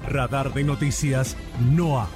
Radar de Noticias NOA.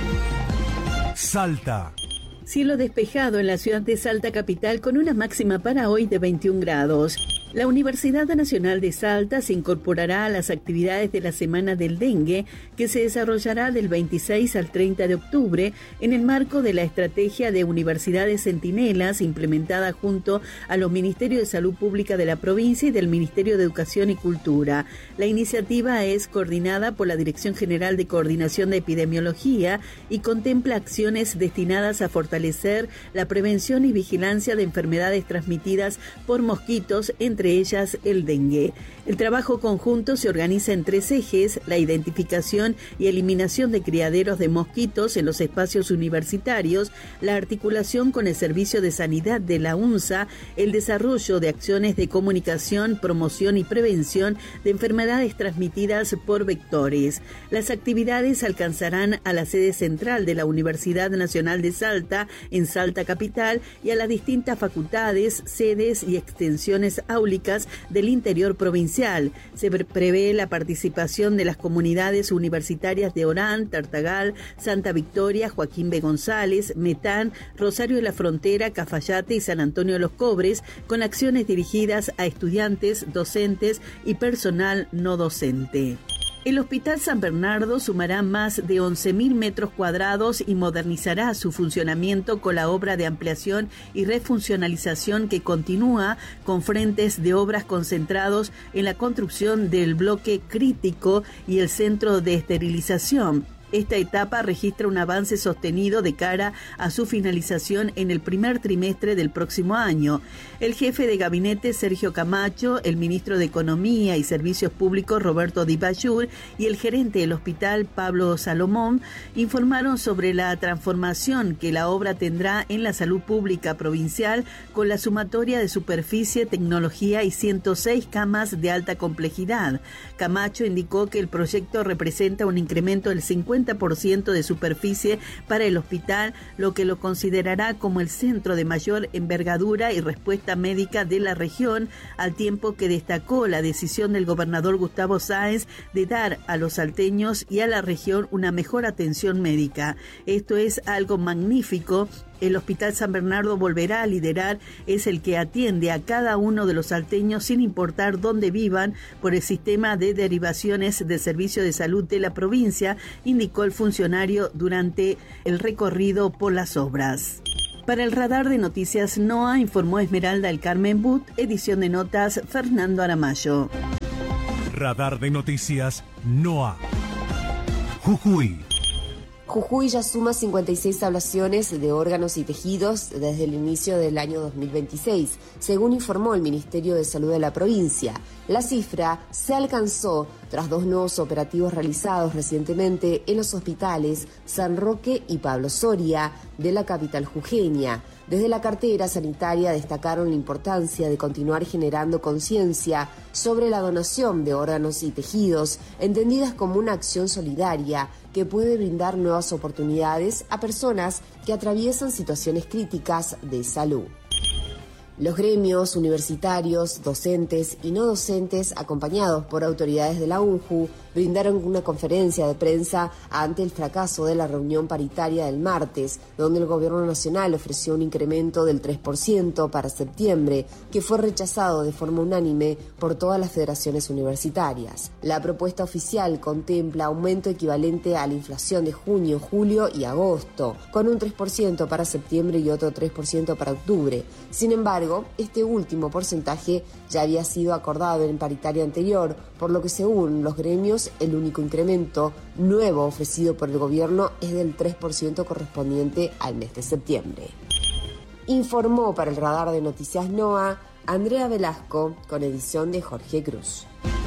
Salta. Cielo despejado en la ciudad de Salta capital con una máxima para hoy de 21 grados. La Universidad Nacional de Salta se incorporará a las actividades de la Semana del Dengue, que se desarrollará del 26 al 30 de octubre en el marco de la estrategia de Universidades Centinelas implementada junto a los Ministerios de Salud Pública de la provincia y del Ministerio de Educación y Cultura. La iniciativa es coordinada por la Dirección General de Coordinación de Epidemiología y contempla acciones destinadas a fortalecer la prevención y vigilancia de enfermedades transmitidas por mosquitos, entre ellas el dengue. El trabajo conjunto se organiza en 3 ejes: la identificación y eliminación de criaderos de mosquitos en los espacios universitarios, la articulación con el Servicio de Sanidad de la UNSA, el desarrollo de acciones de comunicación, promoción y prevención de enfermedades transmitidas por vectores. Las actividades alcanzarán a la sede central de la Universidad Nacional de Salta, en Salta capital, y a las distintas facultades, sedes y extensiones áulicas del interior provincial. Se prevé la participación de las comunidades universitarias de Orán, Tartagal, Santa Victoria, Joaquín B. González, Metán, Rosario de la Frontera, Cafayate y San Antonio de los Cobres, con acciones dirigidas a estudiantes, docentes y personal no docente. El Hospital San Bernardo sumará más de 11.000 metros cuadrados y modernizará su funcionamiento con la obra de ampliación y refuncionalización que continúa, con frentes de obras concentrados en la construcción del bloque crítico y el centro de esterilización. Esta etapa registra un avance sostenido de cara a su finalización en el primer trimestre del próximo año. El jefe de gabinete, Sergio Camacho, el ministro de Economía y Servicios Públicos, Roberto Di Bayur, y el gerente del hospital, Pablo Salomón, informaron sobre la transformación que la obra tendrá en la salud pública provincial, con la sumatoria de superficie, tecnología y 106 camas de alta complejidad. Camacho indicó que el proyecto representa un incremento del 50% de superficie para el hospital, lo que lo considerará como el centro de mayor envergadura y respuesta médica de la región, al tiempo que destacó la decisión del gobernador Gustavo Sáenz de dar a los salteños y a la región una mejor atención médica. Esto es algo magnífico. El Hospital San Bernardo volverá a liderar, es el que atiende a cada uno de los salteños sin importar dónde vivan, por el sistema de derivaciones del Servicio de Salud de la provincia, indicó el funcionario durante el recorrido por las obras. Para el Radar de Noticias NOA, informó Esmeralda del Carmen But, edición de notas Fernando Aramayo. Radar de Noticias NOA. Jujuy. Jujuy ya suma 56 ablaciones de órganos y tejidos desde el inicio del año 2026, según informó el Ministerio de Salud de la provincia. La cifra se alcanzó tras 2 nuevos operativos realizados recientemente en los hospitales San Roque y Pablo Soria de la capital jujeña. Desde la cartera sanitaria destacaron la importancia de continuar generando conciencia sobre la donación de órganos y tejidos, entendidas como una acción solidaria que puede brindar nuevas oportunidades a personas que atraviesan situaciones críticas de salud. Los gremios universitarios, docentes y no docentes, acompañados por autoridades de la UNJU, brindaron una conferencia de prensa ante el fracaso de la reunión paritaria del martes, donde el Gobierno Nacional ofreció un incremento del 3% para septiembre, que fue rechazado de forma unánime por todas las federaciones universitarias. La propuesta oficial contempla aumento equivalente a la inflación de junio, julio y agosto, con un 3% para septiembre y otro 3% para octubre. Sin embargo, este último porcentaje ya había sido acordado en paritaria anterior, por lo que según los gremios, el único incremento nuevo ofrecido por el gobierno es del 3% correspondiente al mes de septiembre. Informó para el Radar de Noticias NOA Andrea Velasco, con edición de Jorge Cruz.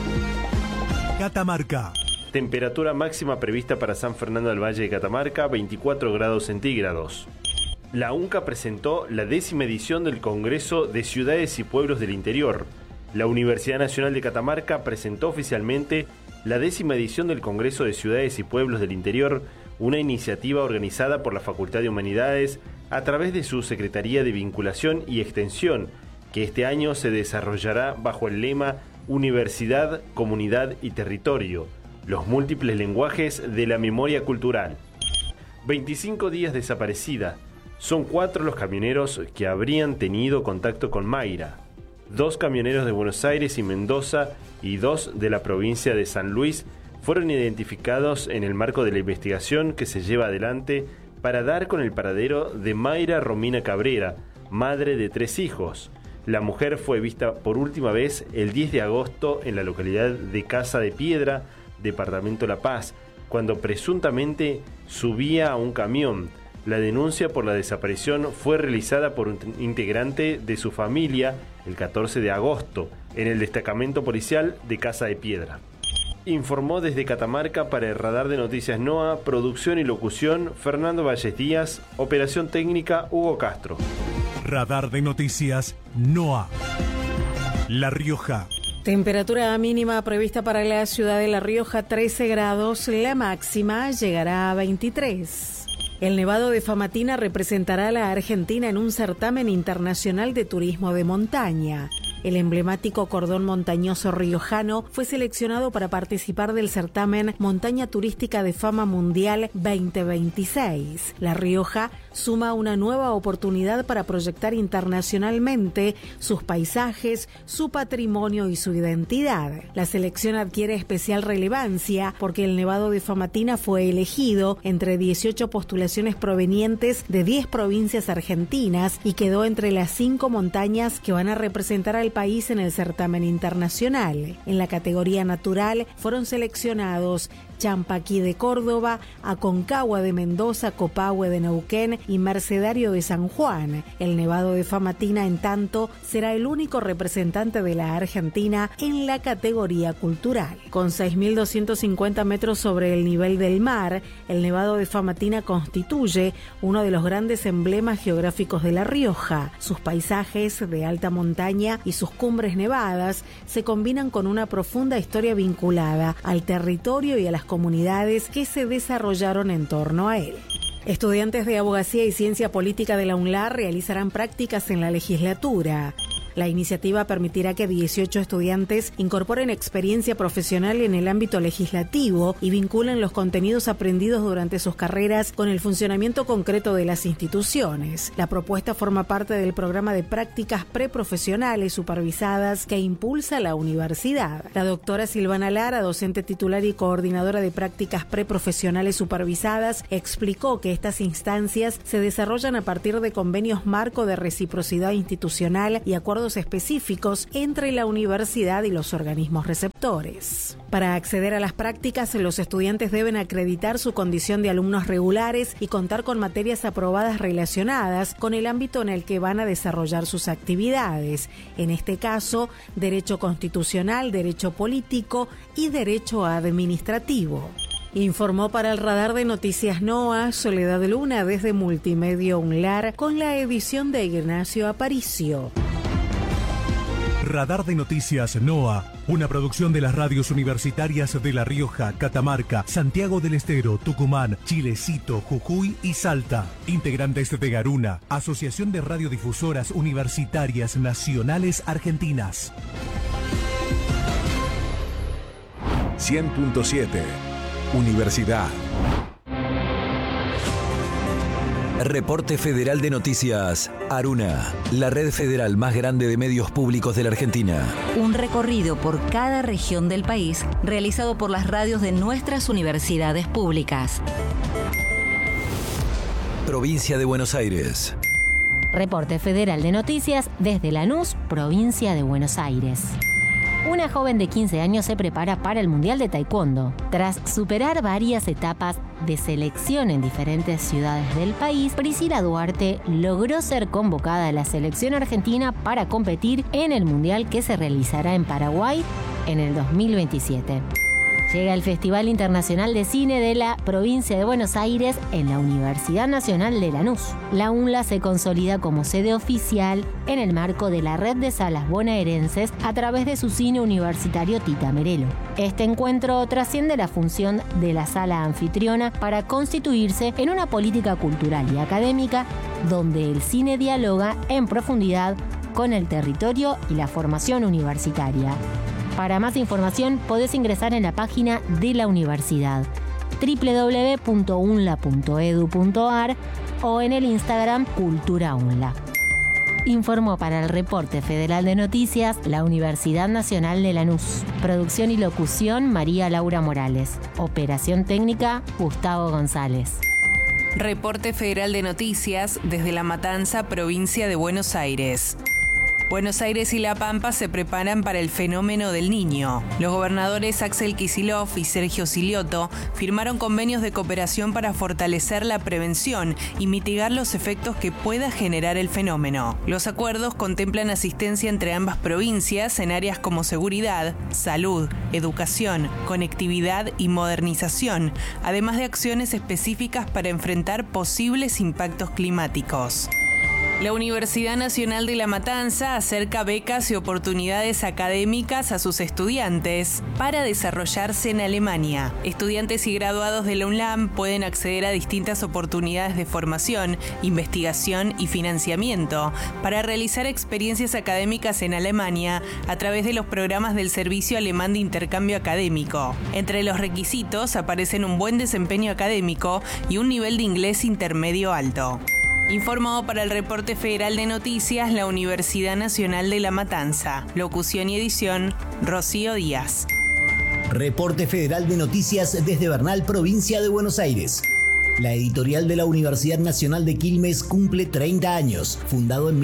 Catamarca. Temperatura máxima prevista para San Fernando del Valle de Catamarca, 24 grados centígrados. La UNCA presentó la 10ª edición del Congreso de Ciudades y Pueblos del Interior. La Universidad Nacional de Catamarca presentó oficialmente la 10ª edición del Congreso de Ciudades y Pueblos del Interior, una iniciativa organizada por la Facultad de Humanidades a través de su Secretaría de Vinculación y Extensión, que este año se desarrollará bajo el lema Universidad, Comunidad y Territorio. los múltiples lenguajes de la memoria cultural. 25 días desaparecida. Son 4 los camioneros que habrían tenido contacto con Mayra. 2 camioneros de Buenos Aires y Mendoza y 2 de la provincia de San Luis fueron identificados en el marco de la investigación que se lleva adelante para dar con el paradero de Mayra Romina Cabrera, madre de 3 hijos. La mujer fue vista por última vez el 10 de agosto en la localidad de Casa de Piedra, departamento La Paz, cuando presuntamente subía a un camión. La denuncia por la desaparición fue realizada por un integrante de su familia el 14 de agosto en el destacamento policial de Casa de Piedra. Informó desde Catamarca para el Radar de Noticias NOA, producción y locución Fernando Valles Díaz, operación técnica Hugo Castro. Radar de Noticias NOA. La Rioja. Temperatura mínima prevista para la ciudad de La Rioja 13 grados, la máxima llegará a 23. El Nevado de Famatina representará a la Argentina en un certamen internacional de turismo de montaña. El emblemático cordón montañoso riojano fue seleccionado para participar del certamen Montaña Turística de Fama Mundial 2026. La Rioja suma una nueva oportunidad para proyectar internacionalmente sus paisajes, su patrimonio y su identidad. La selección adquiere especial relevancia porque el Nevado de Famatina fue elegido entre 18 postulaciones provenientes de 10 provincias argentinas y quedó entre las 5 montañas que van a representar al país en el certamen internacional. En la categoría natural fueron seleccionados Champaquí de Córdoba, Aconcagua de Mendoza, Copahue de Neuquén y Mercedario de San Juan. El Nevado de Famatina, en tanto, será el único representante de la Argentina en la categoría cultural. Con 6.250 metros sobre el nivel del mar, el Nevado de Famatina constituye uno de los grandes emblemas geográficos de La Rioja. Sus paisajes de alta montaña y sus cumbres nevadas se combinan con una profunda historia vinculada al territorio y a las comunidades que se desarrollaron en torno a él. Estudiantes de Abogacía y Ciencia Política de la UNLAR realizarán prácticas en la legislatura. La iniciativa permitirá que 18 estudiantes incorporen experiencia profesional en el ámbito legislativo y vinculen los contenidos aprendidos durante sus carreras con el funcionamiento concreto de las instituciones. La propuesta forma parte del programa de prácticas preprofesionales supervisadas que impulsa la universidad. La doctora Silvana Lara, docente titular y coordinadora de prácticas preprofesionales supervisadas, explicó que estas instancias se desarrollan a partir de convenios marco de reciprocidad institucional y acuerdos específicos entre la universidad y los organismos receptores. Para acceder a las prácticas, los estudiantes deben acreditar su condición de alumnos regulares y contar con materias aprobadas relacionadas con el ámbito en el que van a desarrollar sus actividades. En este caso, Derecho Constitucional, Derecho Político y Derecho Administrativo. Informó para el Radar de Noticias NOA Soledad Luna desde Multimedia UNLAR con la edición de Ignacio Aparicio. Radar de Noticias NOA, una producción de las radios universitarias de La Rioja, Catamarca, Santiago del Estero, Tucumán, Chilecito, Jujuy y Salta. Integrantes de Garuna, Asociación de Radiodifusoras Universitarias Nacionales Argentinas. 100.7 Universidad. Reporte Federal de Noticias, Aruna, la red federal más grande de medios públicos de la Argentina. Un recorrido por cada región del país realizado por las radios de nuestras universidades públicas. Provincia de Buenos Aires. Reporte Federal de Noticias desde Lanús, provincia de Buenos Aires. Una joven de 15 años se prepara para el Mundial de Taekwondo. Tras superar varias etapas de selección en diferentes ciudades del país, Priscila Duarte logró ser convocada a la selección argentina para competir en el Mundial que se realizará en Paraguay en el 2027. Llega el Festival Internacional de Cine de la provincia de Buenos Aires en la Universidad Nacional de Lanús. La UNLA se consolida como sede oficial en el marco de la red de salas bonaerenses a través de su cine universitario Tita Merelo. Este encuentro trasciende la función de la sala anfitriona para constituirse en una política cultural y académica donde el cine dialoga en profundidad con el territorio y la formación universitaria. Para más información podés ingresar en la página de la universidad www.unla.edu.ar o en el Instagram CulturaUnla. Informó para el Reporte Federal de Noticias la Universidad Nacional de Lanús. Producción y locución María Laura Morales. Operación técnica Gustavo González. Reporte Federal de Noticias desde La Matanza, provincia de Buenos Aires. Buenos Aires y La Pampa se preparan para el fenómeno del Niño. Los gobernadores Axel Kicillof y Sergio Silioto firmaron convenios de cooperación para fortalecer la prevención y mitigar los efectos que pueda generar el fenómeno. Los acuerdos contemplan asistencia entre ambas provincias en áreas como seguridad, salud, educación, conectividad y modernización, además de acciones específicas para enfrentar posibles impactos climáticos. La Universidad Nacional de La Matanza acerca becas y oportunidades académicas a sus estudiantes para desarrollarse en Alemania. Estudiantes y graduados de la UNLAM pueden acceder a distintas oportunidades de formación, investigación y financiamiento para realizar experiencias académicas en Alemania a través de los programas del Servicio Alemán de Intercambio Académico. Entre los requisitos aparecen un buen desempeño académico y un nivel de inglés intermedio alto. Informó para el Reporte Federal de Noticias la Universidad Nacional de La Matanza. Locución y edición, Rocío Díaz. Reporte Federal de Noticias desde Bernal, provincia de Buenos Aires. La editorial de la Universidad Nacional de Quilmes cumple 30 años. Fundado en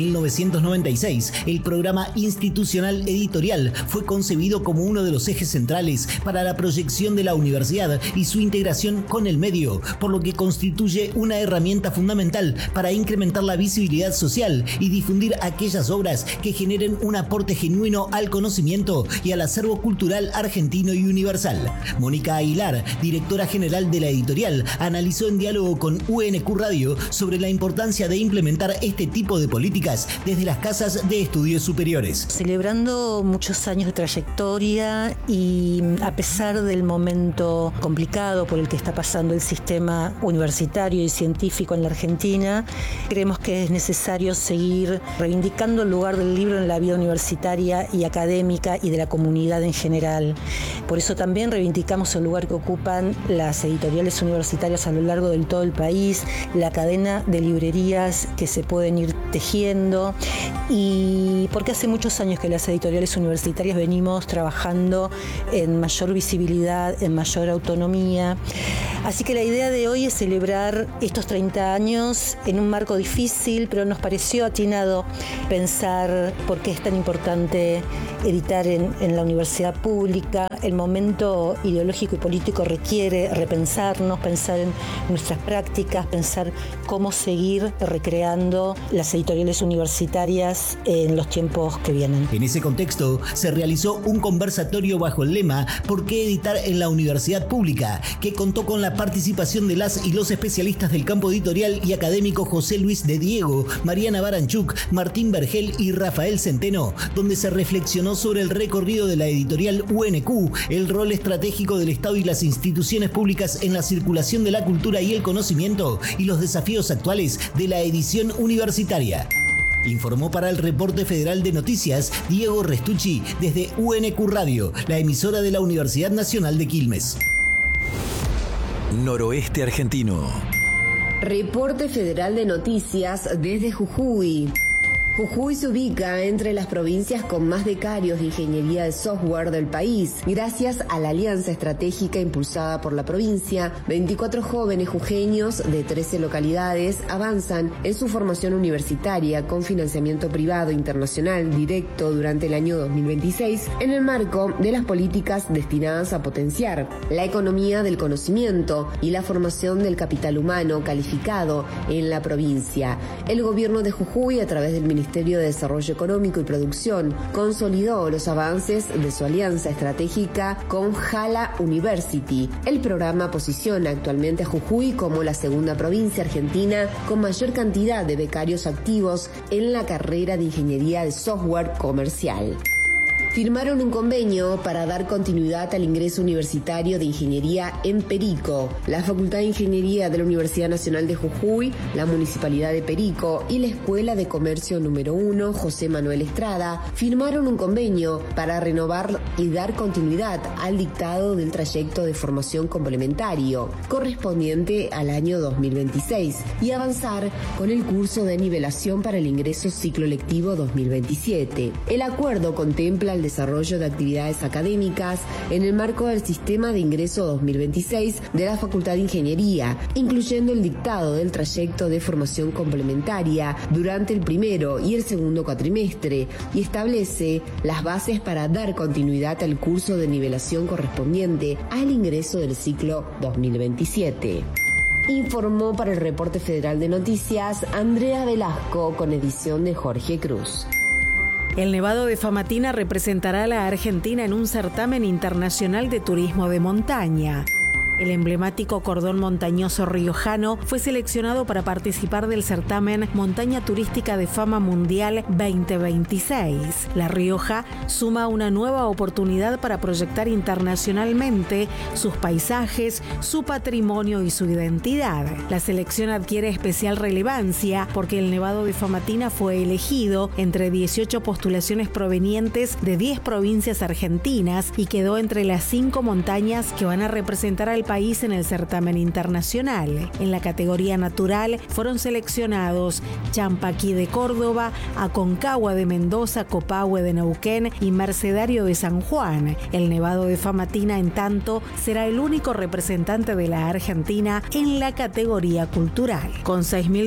1996, el programa institucional editorial fue concebido como uno de los ejes centrales para la proyección de la universidad y su integración con el medio, por lo que constituye una herramienta fundamental para incrementar la visibilidad social y difundir aquellas obras que generen un aporte genuino al conocimiento y al acervo cultural argentino y universal. Mónica Aguilar, directora general de la editorial, analizó en diálogo con UNQ Radio sobre la importancia de implementar este tipo de políticas desde las casas de estudios superiores. Celebrando muchos años de trayectoria y a pesar del momento complicado por el que está pasando el sistema universitario y científico en la Argentina, creemos que es necesario seguir reivindicando el lugar del libro en la vida universitaria y académica y de la comunidad en general. Por eso también reivindicamos el lugar que ocupan las editoriales universitarias a lo largo de todo el país, la cadena de librerías que se pueden ir tejiendo, y porque hace muchos años que las editoriales universitarias venimos trabajando en mayor visibilidad, en mayor autonomía. Así que la idea de hoy es celebrar estos 30 años en un marco difícil, pero nos pareció atinado pensar por qué es tan importante editar en la universidad pública. El momento ideológico y político requiere repensarnos, pensar en nuestras prácticas, pensar cómo seguir recreando las editoriales universitarias en los tiempos que vienen. En ese contexto, se realizó un conversatorio bajo el lema ¿Por qué editar en la universidad pública?, que contó con la participación de las y los especialistas del campo editorial y académico José Luis de Diego, Mariana Baranchuk, Martín Vergel y Rafael Centeno, donde se reflexionó sobre el recorrido de la editorial UNQ, el rol estratégico del Estado y las instituciones públicas en la circulación de la cultura y el conocimiento y los desafíos actuales de la edición universitaria. Informó para el Reporte Federal de Noticias Diego Restucci desde UNQ Radio, la emisora de la Universidad Nacional de Quilmes. Noroeste argentino. Reporte Federal de Noticias desde Jujuy. Jujuy se ubica entre las provincias con más becarios de ingeniería de software del país. Gracias a la alianza estratégica impulsada por la provincia, 24 jóvenes jujeños de 13 localidades avanzan en su formación universitaria con financiamiento privado internacional directo durante el año 2026 en el marco de las políticas destinadas a potenciar la economía del conocimiento y la formación del capital humano calificado en la provincia. El gobierno de Jujuy, a través del Ministerio de Desarrollo Económico y Producción, consolidó los avances de su alianza estratégica con Hala University. El programa posiciona actualmente a Jujuy como la segunda provincia argentina con mayor cantidad de becarios activos en la carrera de Ingeniería de Software Comercial. firmaron un convenio para dar continuidad al ingreso universitario de ingeniería en Perico. La Facultad de Ingeniería de la Universidad Nacional de Jujuy, la Municipalidad de Perico y la Escuela de Comercio número 1, José Manuel Estrada, firmaron un convenio para renovar y dar continuidad al dictado del trayecto de formación complementario correspondiente al año 2026 y avanzar con el curso de nivelación para el ingreso ciclo lectivo 2027. El acuerdo contempla el desarrollo de actividades académicas en el marco del sistema de ingreso 2026 de la Facultad de Ingeniería, incluyendo el dictado del trayecto de formación complementaria durante el primero y el segundo cuatrimestre, y establece las bases para dar continuidad al curso de nivelación correspondiente al ingreso del ciclo 2027. Informó para el Reporte Federal de Noticias Andrea Velasco con edición de Jorge Cruz. El Nevado de Famatina representará a la Argentina en un certamen internacional de turismo de montaña. El emblemático cordón montañoso riojano fue seleccionado para participar del certamen Montaña Turística de Fama Mundial 2026. La Rioja suma una nueva oportunidad para proyectar internacionalmente sus paisajes, su patrimonio y su identidad. La selección adquiere especial relevancia porque el Nevado de Famatina fue elegido entre 18 postulaciones provenientes de 10 provincias argentinas y quedó entre las 5 montañas que van a representar al país en el certamen internacional. En la categoría natural fueron seleccionados Champaquí de Córdoba, Aconcagua de Mendoza, Copahue de Neuquén y Mercedario de San Juan. El Nevado de Famatina, en tanto, será el único representante de la Argentina en la categoría cultural. Con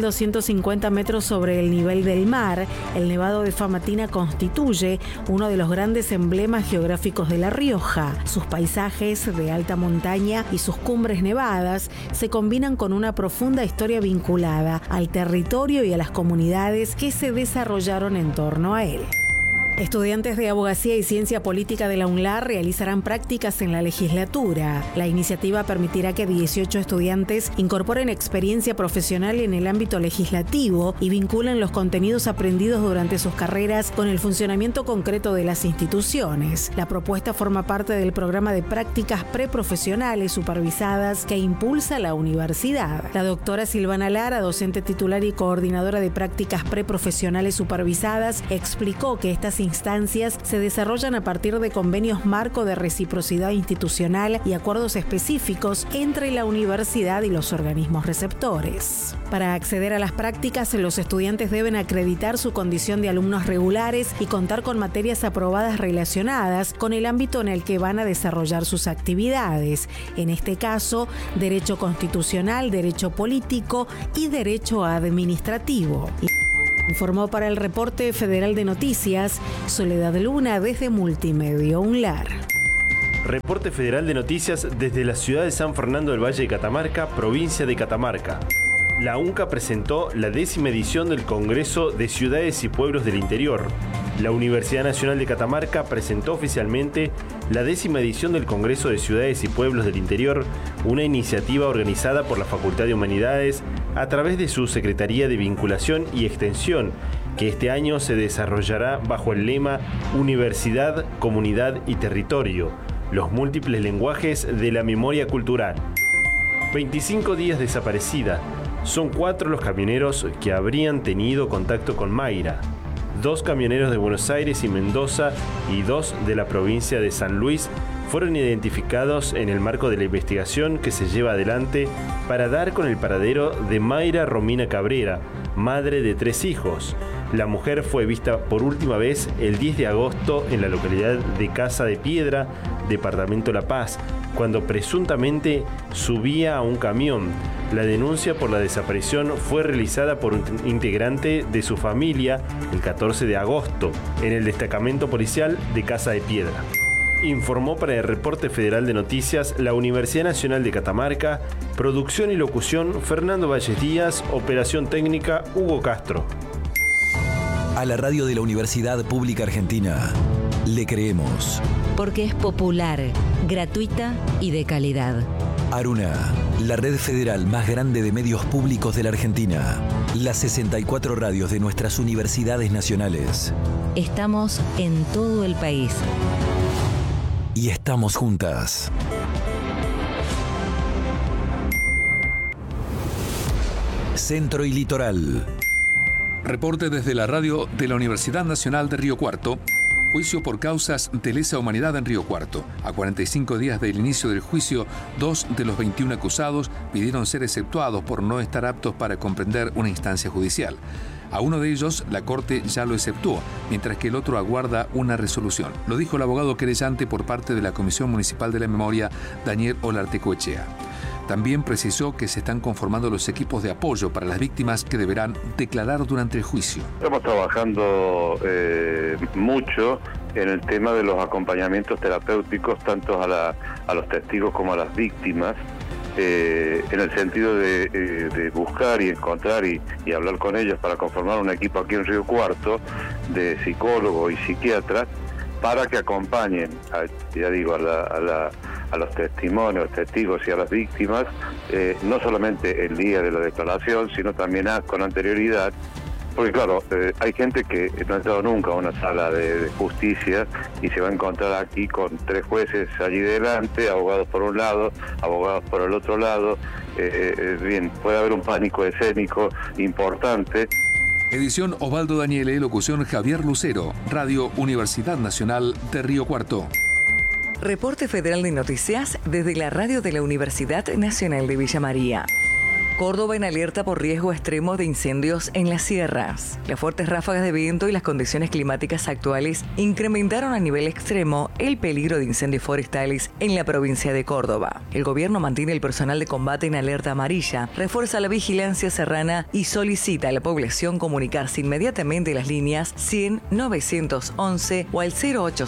6.250 metros sobre el nivel del mar, el Nevado de Famatina constituye uno de los grandes emblemas geográficos de La Rioja. Sus paisajes de alta montaña y sus cumbres nevadas se combinan con una profunda historia vinculada al territorio y a las comunidades que se desarrollaron en torno a él. Estudiantes de Abogacía y Ciencia Política de la UNLAR realizarán prácticas en la legislatura. La iniciativa permitirá que 18 estudiantes incorporen experiencia profesional en el ámbito legislativo y vinculen los contenidos aprendidos durante sus carreras con el funcionamiento concreto de las instituciones. La propuesta forma parte del programa de prácticas preprofesionales supervisadas que impulsa la universidad. La doctora Silvana Lara, docente titular y coordinadora de prácticas preprofesionales supervisadas, explicó que estas instancias se desarrollan a partir de convenios marco de reciprocidad institucional y acuerdos específicos entre la universidad y los organismos receptores. Para acceder a las prácticas, los estudiantes deben acreditar su condición de alumnos regulares y contar con materias aprobadas relacionadas con el ámbito en el que van a desarrollar sus actividades. En este caso, derecho constitucional, derecho político y derecho administrativo. Informó para el Reporte Federal de Noticias Soledad Luna desde Multimedio UNLAR. Reporte Federal de Noticias desde la ciudad de San Fernando del Valle de Catamarca, provincia de Catamarca. La UNCA presentó la 10ª edición del Congreso de Ciudades y Pueblos del Interior. La Universidad Nacional de Catamarca presentó oficialmente la 10ª edición del Congreso de Ciudades y Pueblos del Interior, una iniciativa organizada por la Facultad de Humanidades a través de su Secretaría de Vinculación y Extensión, que este año se desarrollará bajo el lema Universidad, Comunidad y Territorio, los múltiples lenguajes de la memoria cultural. 25 días desaparecida. Son 4 los camioneros que habrían tenido contacto con Mayra. 2 camioneros de Buenos Aires y Mendoza y 2 de la provincia de San Luis fueron identificados en el marco de la investigación que se lleva adelante para dar con el paradero de Mayra Romina Cabrera, madre de 3 hijos. La mujer fue vista por última vez el 10 de agosto en la localidad de Casa de Piedra, departamento La Paz, cuando presuntamente subía a un camión. La denuncia por la desaparición fue realizada por un integrante de su familia el 14 de agosto en el destacamento policial de Casa de Piedra. Informó para el Reporte Federal de Noticias la Universidad Nacional de Catamarca, producción y locución Fernando Valles Díaz, operación técnica Hugo Castro. A la radio de la Universidad Pública Argentina le creemos. Porque es popular, gratuita y de calidad. Aruna, la red federal más grande de medios públicos de la Argentina. Las 64 radios de nuestras universidades nacionales. Estamos en todo el país. Y estamos juntas. Centro y Litoral. Reporte desde la radio de la Universidad Nacional de Río Cuarto. Juicio por causas de lesa humanidad en Río Cuarto. A 45 días del inicio del juicio, 2 de los 21 acusados pidieron ser exceptuados por no estar aptos para comprender una instancia judicial. A uno de ellos, la Corte ya lo exceptuó, mientras que el otro aguarda una resolución. Lo dijo el abogado querellante por parte de la Comisión Municipal de la Memoria, Daniel Olartecoechea. También precisó que se están conformando los equipos de apoyo para las víctimas que deberán declarar durante el juicio. Estamos trabajando mucho en el tema de los acompañamientos terapéuticos, tanto a los testigos como a las víctimas, en el sentido de buscar y encontrar y hablar con ellos para conformar un equipo aquí en Río Cuarto de psicólogos y psiquiatras para que acompañen a los testigos y a las víctimas, no solamente el día de la declaración, sino también con anterioridad, porque claro, hay gente que no ha entrado nunca a una sala de justicia y se va a encontrar aquí con 3 jueces allí delante, abogados por un lado, abogados por el otro lado, bien, puede haber un pánico escénico importante. Edición Osvaldo Daniele, locución Javier Lucero, Radio Universidad Nacional de Río Cuarto. Reporte Federal de Noticias desde la radio de la Universidad Nacional de Villa María. Córdoba en alerta por riesgo extremo de incendios en las sierras. Las fuertes ráfagas de viento y las condiciones climáticas actuales incrementaron a nivel extremo el peligro de incendios forestales en la provincia de Córdoba. El gobierno mantiene el personal de combate en alerta amarilla, refuerza la vigilancia serrana y solicita a la población comunicarse inmediatamente las líneas 100-911 o al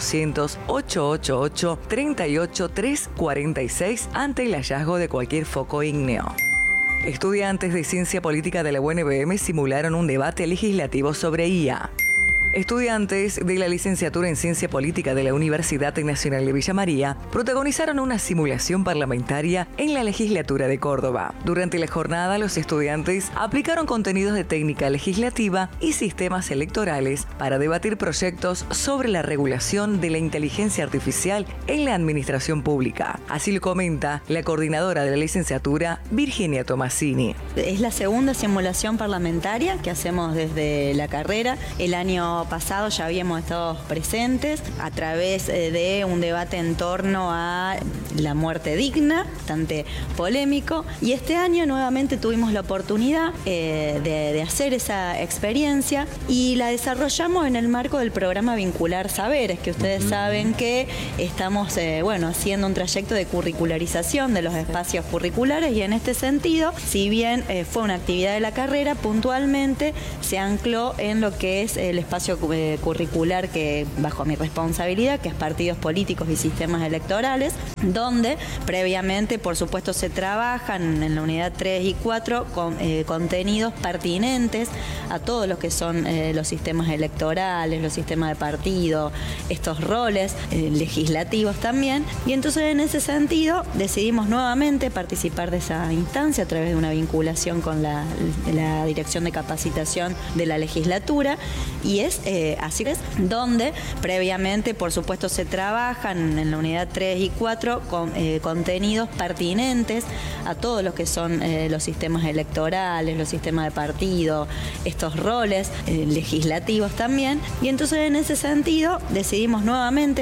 0800-888-38346 ante el hallazgo de cualquier foco ígneo. Estudiantes de Ciencia Política de la UNBM simularon un debate legislativo sobre IA. Estudiantes de la licenciatura en Ciencia Política de la Universidad Nacional de Villa María protagonizaron una simulación parlamentaria en la legislatura de Córdoba. Durante la jornada, los estudiantes aplicaron contenidos de técnica legislativa y sistemas electorales para debatir proyectos sobre la regulación de la inteligencia artificial en la administración pública. Así lo comenta la coordinadora de la licenciatura, Virginia Tomasini. Es la segunda simulación parlamentaria que hacemos desde la carrera. El año pasado ya habíamos estado presentes a través de un debate en torno a la muerte digna, bastante polémico, y este año nuevamente tuvimos la oportunidad de hacer esa experiencia y la desarrollamos en el marco del programa Vincular Saberes, que ustedes saben que estamos haciendo un trayecto de curricularización de los espacios curriculares, y en este sentido, si bien fue una actividad de la carrera, puntualmente se ancló en lo que es el espacio curricular que bajo mi responsabilidad, que es partidos políticos y sistemas electorales, donde previamente, por supuesto, se trabajan en la unidad 3 y 4 con contenidos pertinentes a todos los que son los sistemas electorales, los sistemas de partido, estos roles legislativos también, y entonces en ese sentido decidimos nuevamente participar de esa instancia a través de una vinculación con la Dirección de Capacitación de la Legislatura, y así es, donde previamente, por supuesto, se trabajan en la unidad 3 y 4 con contenidos pertinentes a todos los que son los sistemas electorales, los sistemas de partido, estos roles legislativos también, y entonces en ese sentido decidimos nuevamente